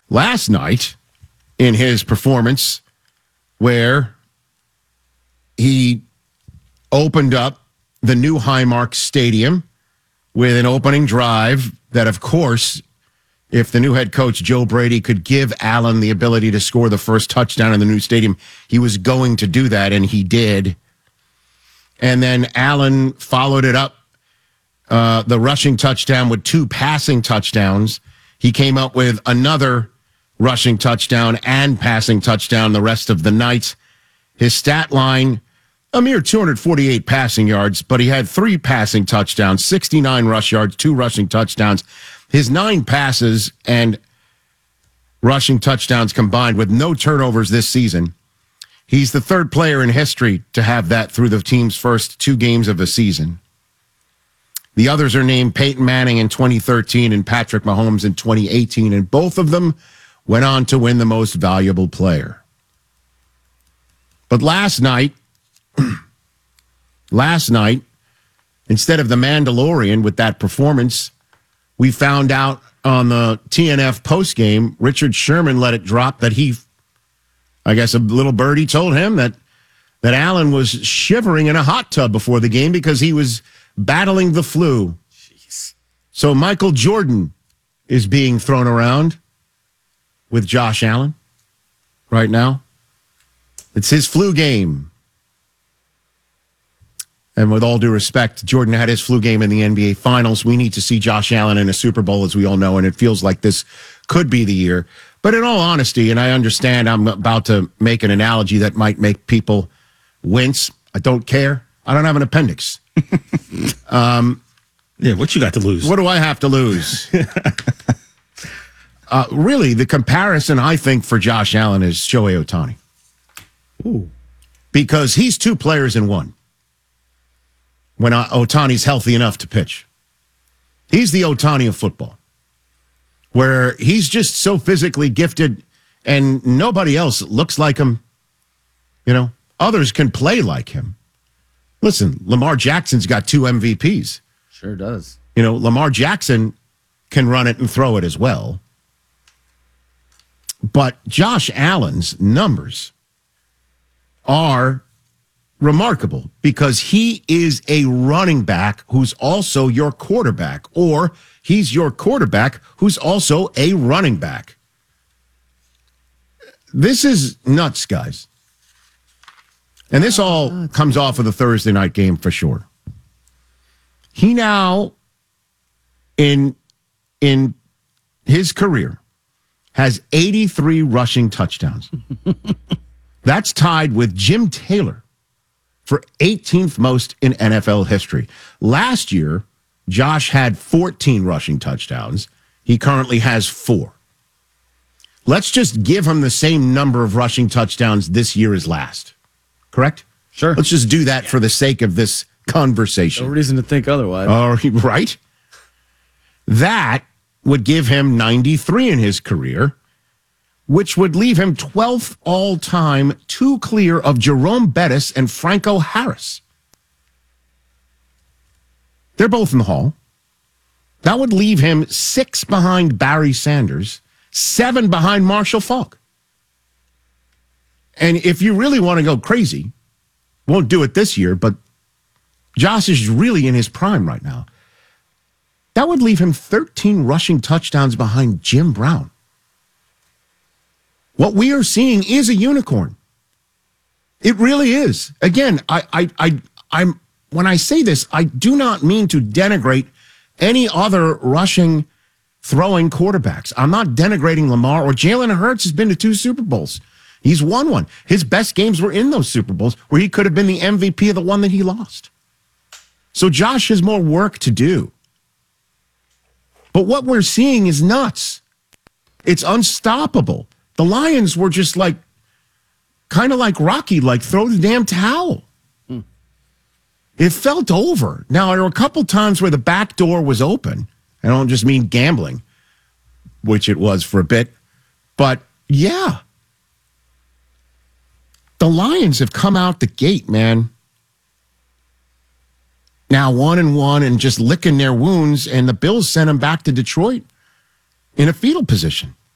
last night in his performance where he opened up the new Highmark Stadium with an opening drive that, of course, if the new head coach, Joe Brady, could give Allen the ability to score the first touchdown in the new stadium, he was going to do that, and he did. And then Allen followed it up, the rushing touchdown, with 2 passing touchdowns. He came up with another rushing touchdown and passing touchdown the rest of the night. His stat line, a mere 248 passing yards, but he had 3 passing touchdowns, 69 rush yards, 2 rushing touchdowns. His 9 passes and rushing touchdowns combined with no turnovers this season. He's the 3rd player in history to have that through the team's first 2 games of a season. The others are named Peyton Manning in 2013 and Patrick Mahomes in 2018, and both of them went on to win the most valuable player. But last night, instead of the Mandalorian with that performance, we found out on the TNF postgame, Richard Sherman let it drop that I guess a little birdie told him that Allen was shivering in a hot tub before the game because he was battling the flu. Jeez. So Michael Jordan is being thrown around with Josh Allen right now. It's his flu game. And with all due respect, Jordan had his flu game in the NBA Finals. We need to see Josh Allen in a Super Bowl, as we all know, and it feels like this could be the year. But in all honesty, and I understand I'm about to make an analogy that might make people wince. I don't care. I don't have an appendix. Yeah, what you got to lose? What do I have to lose? Really, the comparison, I think, for Josh Allen is Shohei Ohtani. Ooh. Because he's 2 players in one when Ohtani's healthy enough to pitch. He's the Ohtani of football, where he's just so physically gifted and nobody else looks like him. You know, others can play like him. Listen, Lamar Jackson's got 2 MVPs. Sure does. You know, Lamar Jackson can run it and throw it as well. But Josh Allen's numbers are remarkable because he is a running back who's also your quarterback, or he's your quarterback who's also a running back. This is nuts, guys. And this all comes off of the Thursday night game for sure. He now, in his career, has 83 rushing touchdowns. That's tied with Jim Taylor for 18th most in NFL history. Last year, Josh had 14 rushing touchdowns. He currently has 4. Let's just give him the same number of rushing touchdowns this year as last. Correct? Sure. Let's just do that for the sake of this conversation. No reason to think otherwise. Right? That would give him 93 in his career, which would leave him 12th all-time, 2 clear of Jerome Bettis and Franco Harris. They're both in the Hall. That would leave him 6 behind Barry Sanders, 7 behind Marshall Faulk. And if you really want to go crazy, won't do it this year, but Josh is really in his prime right now. That would leave him 13 rushing touchdowns behind Jim Brown. What we are seeing is a unicorn. It really is. Again, I'm when I say this, I do not mean to denigrate any other rushing, throwing quarterbacks. I'm not denigrating Lamar or Jalen Hurts has been to 2 Super Bowls. He's won one. His best games were in those Super Bowls where he could have been the MVP of the one that he lost. So Josh has more work to do. But what we're seeing is nuts. It's unstoppable. The Lions were just like, kind of like Rocky, like throw the damn towel. It felt over. Now, there were a couple times where the back door was open. I don't just mean gambling, which it was for a bit. But yeah, the Lions have come out the gate, man. Now 1-1 and just licking their wounds, and the Bills sent them back to Detroit in a fetal position.